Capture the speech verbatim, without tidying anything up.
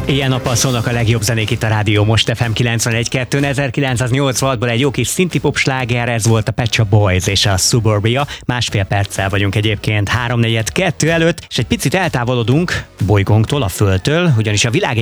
Éjjel-nappal szólnak a legjobb zenék itt a Rádió Most ef em kilencvenegy kettő. ezerkilencszáznyolcvanhatból egy jó kis szinti-pop sláger, ez volt a Pet Shop Boys és a Suburbia. Másfél perccel vagyunk egyébként háromnegyed kettő előtt, és egy picit eltávolodunk bolygónktól, a Földtől, ugyanis a világ